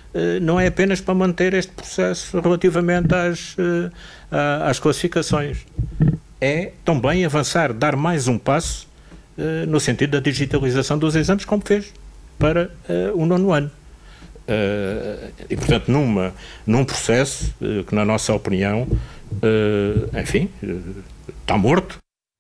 não é apenas para manter este processo relativamente às classificações. É também avançar, dar mais um passo no sentido da digitalização dos exames, como fez para o 9º ano. E, portanto, num processo que, na nossa opinião, está morto.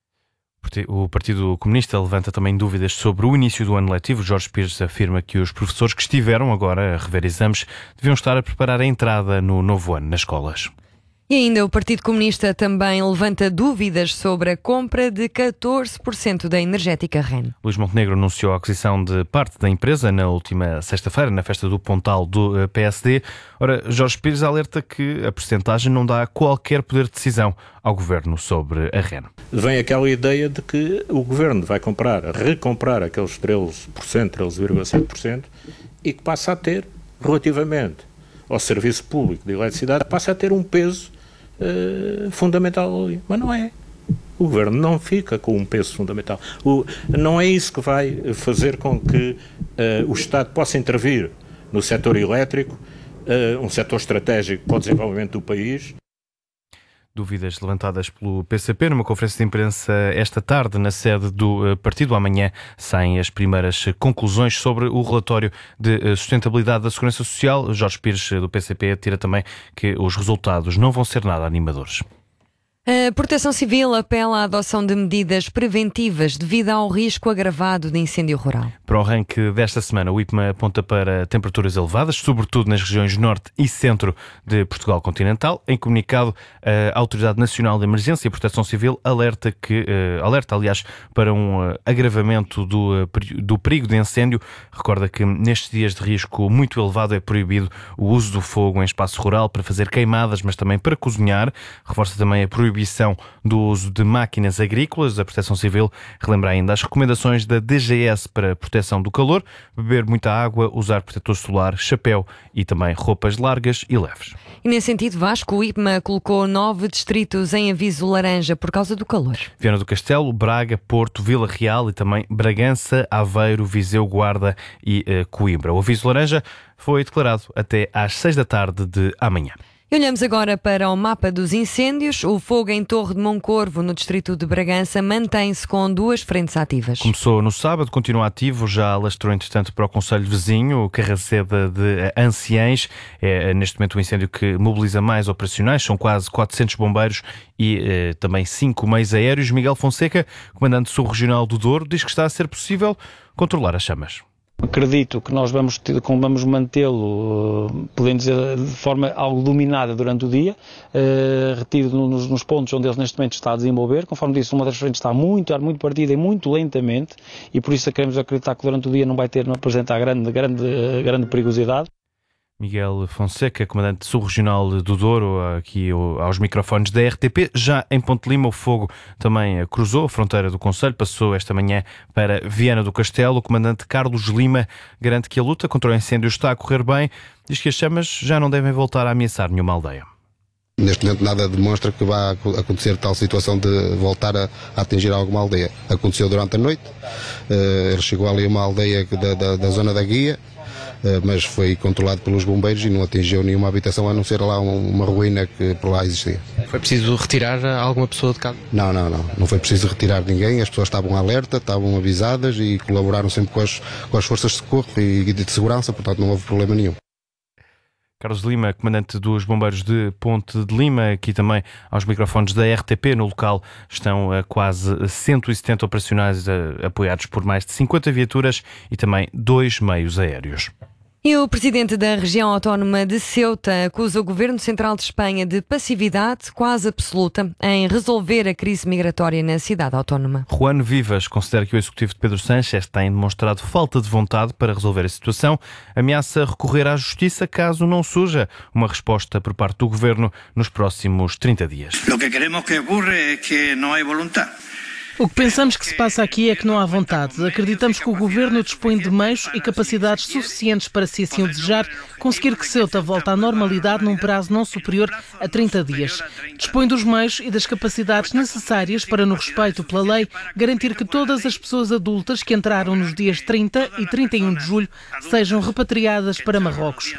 O Partido Comunista levanta também dúvidas sobre o início do ano letivo. Jorge Pires afirma que os professores que estiveram agora a rever exames deviam estar a preparar a entrada no novo ano nas escolas. E ainda o Partido Comunista também levanta dúvidas sobre a compra de 14% da energética REN. Luís Montenegro anunciou a aquisição de parte da empresa na última sexta-feira, na festa do Pontal do PSD. Ora, Jorge Pires alerta que a percentagem não dá qualquer poder de decisão ao Governo sobre a REN. Vem aquela ideia de que o Governo vai recomprar aqueles 13,7% e que passa a ter, relativamente ao serviço público de eletricidade, passa a ter um peso fundamental ali. Mas não é. O Governo não fica com um peso fundamental. Não é isso que vai fazer com que o Estado possa intervir no setor elétrico, um setor estratégico para o desenvolvimento do país. Dúvidas levantadas pelo PCP numa conferência de imprensa esta tarde na sede do partido. Amanhã saem as primeiras conclusões sobre o relatório de sustentabilidade da Segurança Social. Jorge Pires, do PCP, atira também que os resultados não vão ser nada animadores. A Proteção Civil apela à adoção de medidas preventivas devido ao risco agravado de incêndio rural. Para o arranque desta semana, o IPMA aponta para temperaturas elevadas, sobretudo nas regiões norte e centro de Portugal continental. Em comunicado, a Autoridade Nacional de Emergência e Proteção Civil alerta, para um agravamento do perigo de incêndio. Recorda que nestes dias de risco muito elevado é proibido o uso do fogo em espaço rural para fazer queimadas, mas também para cozinhar. Reforça também a proibição do uso de máquinas agrícolas. A Proteção Civil relembra ainda as recomendações da DGS para proteção do calor: beber muita água, usar protetor solar, chapéu e também roupas largas e leves. E nesse sentido, Vasco, o IPMA colocou 9 distritos em aviso laranja por causa do calor. Viana do Castelo, Braga, Porto, Vila Real e também Bragança, Aveiro, Viseu, Guarda e Coimbra. O aviso laranja foi declarado até às 6 da tarde de amanhã. E olhamos agora para o mapa dos incêndios. O fogo em Torre de Moncorvo, no distrito de Bragança, mantém-se com 2 frentes ativas. Começou no sábado, continua ativo, já alastrou entretanto para o concelho vizinho, Carraceda de Anciães. É neste momento o incêndio que mobiliza mais operacionais, são quase 400 bombeiros e também 5 meios aéreos. Miguel Fonseca, comandante sul-regional do Douro, diz que está a ser possível controlar as chamas. Acredito que nós vamos mantê-lo, podemos dizer, de forma algo dominada durante o dia, retido nos pontos onde ele neste momento está a desenvolver. Conforme disse, uma das frentes está muito partida e muito lentamente, e por isso queremos acreditar que durante o dia não apresentar grande perigosidade. Miguel Fonseca, comandante sul-regional do Douro, aqui aos microfones da RTP. Já em Ponte Lima, o fogo também cruzou a fronteira do concelho, passou esta manhã para Viana do Castelo. O comandante Carlos Lima garante que a luta contra o incêndio está a correr bem, diz que as chamas já não devem voltar a ameaçar nenhuma aldeia. Neste momento nada demonstra que vá acontecer tal situação de voltar a atingir alguma aldeia. Aconteceu durante a noite, ele chegou ali a uma aldeia da zona da Guia, mas foi controlado pelos bombeiros e não atingiu nenhuma habitação, a não ser lá uma ruína que por lá existia. Foi preciso retirar alguma pessoa de casa? Não foi preciso retirar ninguém, as pessoas estavam alerta, estavam avisadas e colaboraram sempre com as forças de socorro e de segurança, portanto não houve problema nenhum. Carlos Lima, comandante dos bombeiros de Ponte de Lima, aqui também aos microfones da RTP. No local estão quase 170 operacionais apoiados por mais de 50 viaturas e também 2 meios aéreos. E o presidente da região autónoma de Ceuta acusa o governo central de Espanha de passividade quase absoluta em resolver a crise migratória na cidade autónoma. Juan Vivas considera que o executivo de Pedro Sánchez tem demonstrado falta de vontade para resolver a situação. Ameaça recorrer à justiça caso não surja uma resposta por parte do governo nos próximos 30 dias. O que queremos que ocorra é que não há vontade. O que pensamos que se passa aqui é que não há vontade. Acreditamos que o Governo dispõe de meios e capacidades suficientes para, se assim o desejar, conseguir que Ceuta volte à normalidade num prazo não superior a 30 dias. Dispõe dos meios e das capacidades necessárias para, no respeito pela lei, garantir que todas as pessoas adultas que entraram nos dias 30 e 31 de julho sejam repatriadas para Marrocos.